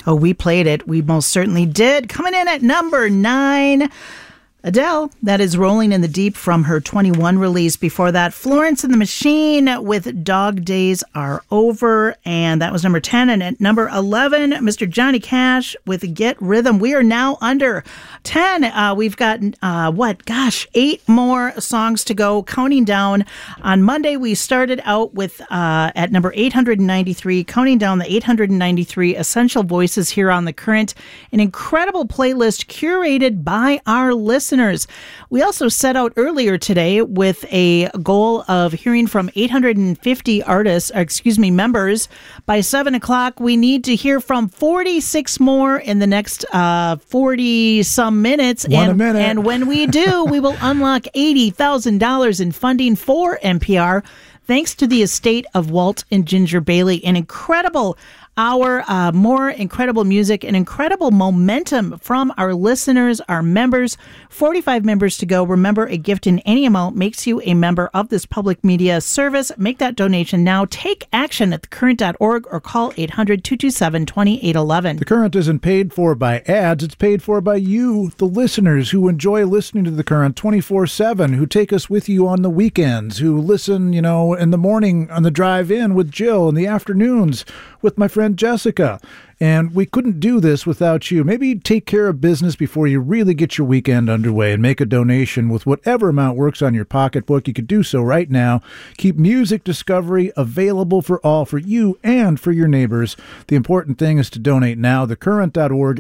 Oh, we played it. We most certainly did. Coming in at number 9, Adele, that is Rolling in the Deep from her 21 release. Before that, Florence and the Machine with Dog Days Are Over, and that was number 10. And at number 11, Mr. Johnny Cash with Get Rhythm. We are now under 10. We've got, 8 more songs to go, counting down. On Monday, we started out with, at number 893, counting down the 893 Essential Voices here on The Current, an incredible playlist curated by our listeners. We also set out earlier today with a goal of hearing from 850 members. By 7 o'clock, we need to hear from 46 more in the next 40-some minutes. A minute. And when we do, we will unlock $80,000 in funding for NPR, thanks to the estate of Walt and Ginger Bailey. An incredible hour, more incredible music, and incredible momentum from our listeners, our members. 45 members to go. Remember, a gift in any amount makes you a member of this public media service. Make that donation now. Take action at thecurrent.org or call 800-227-2811. The Current isn't paid for by ads. It's paid for by you, the listeners who enjoy listening to The Current 24/7, who take us with you on the weekends, who listen, in the morning on the drive in with Jill, in the afternoons with my friend Jessica. And we couldn't do this without you. Maybe take care of business before you really get your weekend underway and make a donation with whatever amount works on your pocketbook. You could do so right now. Keep music discovery available for all, for you and for your neighbors. The important thing is to donate now. Thecurrent.org,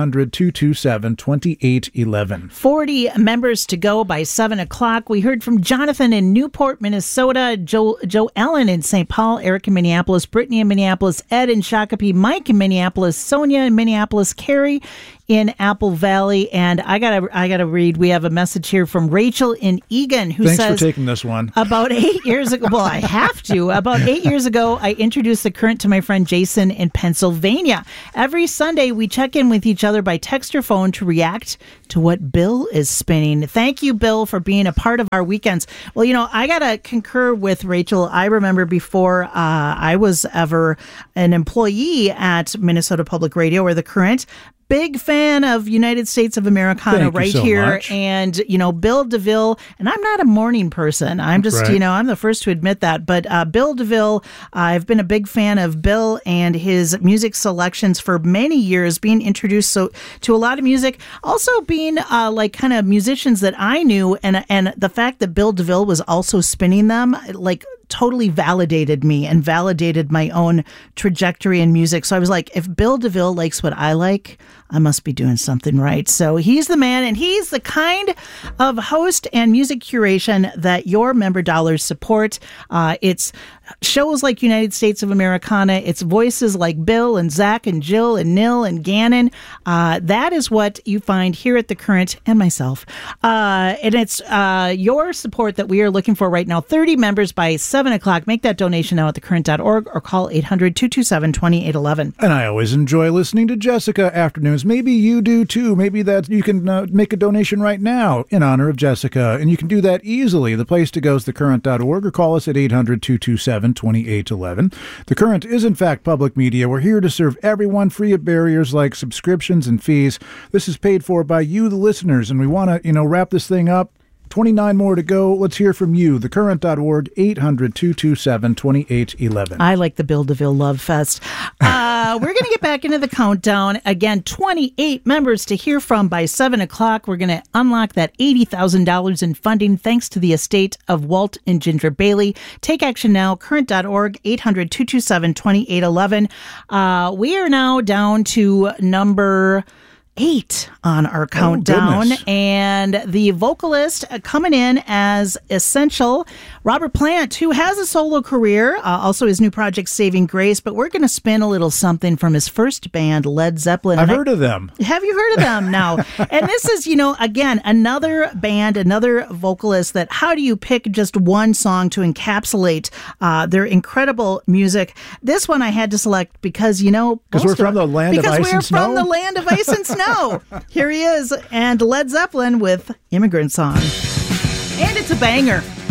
800-227-2811. 40 members to go by 7 o'clock. We heard from Jonathan in Newport, Minnesota, Joe Ellen in St. Paul, Eric in Minneapolis, Brittany in Minneapolis, Ed in Shakopee, Mike in Minneapolis, Sonia in Minneapolis, Carrie in Apple Valley, and I gotta read. We have a message here from Rachel in Egan who says, "Thanks for taking this one." About 8 years ago, well, I have to. About 8 years ago, I introduced The Current to my friend Jason in Pennsylvania. Every Sunday, we check in with each other by text or phone to react to what Bill is spinning. Thank you, Bill, for being a part of our weekends. Well, I gotta concur with Rachel. I remember before I was ever an employee at Minnesota Public Radio or The Current. Big fan of United States of Americana right here. Much. And, Bill DeVille, and I'm not a morning person. I'm just, right. I'm the first to admit that. But Bill DeVille, I've been a big fan of Bill and his music selections for many years, being introduced to a lot of music. Also being kind of musicians that I knew. And the fact that Bill DeVille was also spinning them, totally validated me and validated my own trajectory in music. So I was like, if Bill DeVille likes what I like, I must be doing something right. So he's the man, and he's the kind of host and music curation that your member dollars support. It's shows like United States of Americana. It's voices like Bill and Zach and Jill and Nil and Gannon. That is what you find here at The Current and myself. And it's your support that we are looking for right now. 30 members by 7 o'clock. Make that donation now at thecurrent.org or call 800-227-2811. And I always enjoy listening to Jessica afternoons. Maybe you do too. Maybe that you can make a donation right now in honor of Jessica. And you can do that easily. The place to go is thecurrent.org or call us at 800-227-2811. The Current is in fact public media. We're here to serve everyone, free of barriers like subscriptions and fees. This is paid for by you, the listeners, and we want to, wrap this thing up. 29 more to go. Let's hear from you. Thecurrent.org, 800-227-2811. I like the Bill DeVille Love Fest. We're going to get back into the countdown. Again, 28 members to hear from by 7 o'clock. We're going to unlock that $80,000 in funding thanks to the estate of Walt and Ginger Bailey. Take action now. Current.org, 800-227-2811. We are now down to number 8 on our countdown, and the vocalist coming in as Essential, Robert Plant, who has a solo career, also his new project Saving Grace, but we're going to spin a little something from his first band, Led Zeppelin. I've heard of them. Have you heard of them now? And this is, again, another band, another vocalist that how do you pick just one song to encapsulate their incredible music? This one I had to select because, because we're from the land of ice and snow. Because we're from the land of ice and snow. Here he is, and Led Zeppelin with Immigrant Song. And it's a banger.